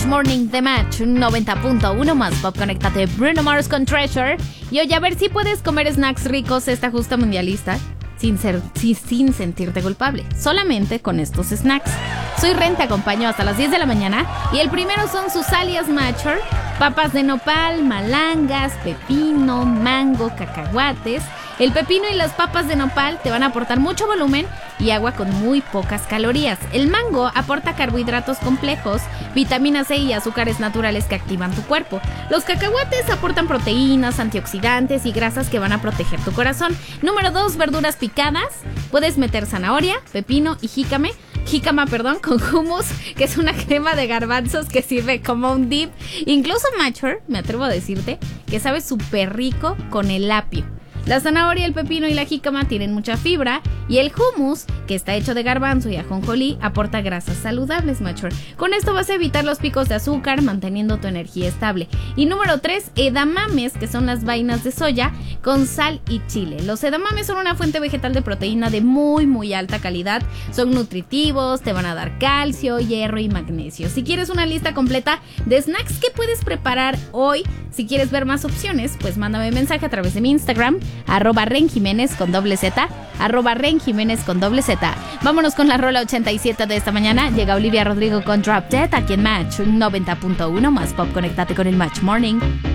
Morning de Match 90.1 más pop. Conéctate. Bruno Mars con Treasure. Y oye, a ver si puedes comer snacks ricos esta justa mundialista sin sentirte culpable, solamente con estos snacks. Soy Ren, te acompaño hasta las 10 de la mañana. Y el primero son sus alias Matcher: papas de nopal, malangas, pepino, mango, cacahuates. El pepino y las papas de nopal te van a aportar mucho volumen y agua con muy pocas calorías. El mango aporta carbohidratos complejos, vitamina C y azúcares naturales que activan tu cuerpo. Los cacahuates aportan proteínas, antioxidantes y grasas que van a proteger tu corazón. Número 2, verduras picadas. Puedes meter zanahoria, pepino y jícama con hummus, que es una crema de garbanzos que sirve como un dip. Incluso Matcher, me atrevo a decirte, que sabe súper rico con el apio. La zanahoria, el pepino y la jícama tienen mucha fibra, y el hummus, que está hecho de garbanzo y ajonjolí, aporta grasas saludables, Matcher. Con esto vas a evitar los picos de azúcar, manteniendo tu energía estable. Y número 3, edamames, que son las vainas de soya con sal y chile. Los edamames son una fuente vegetal de proteína de muy alta calidad. Son nutritivos, te van a dar calcio, hierro y magnesio. Si quieres una lista completa de snacks que puedes preparar hoy, si quieres ver más opciones, pues mándame mensaje a través de mi Instagram, @renjimenez con doble Z, @renjimenez con doble Z. Vámonos con la rola 87 de esta mañana. Llega Olivia Rodrigo con Drop Dead aquí en Match 90.1 más pop. Conéctate con el Match Morning.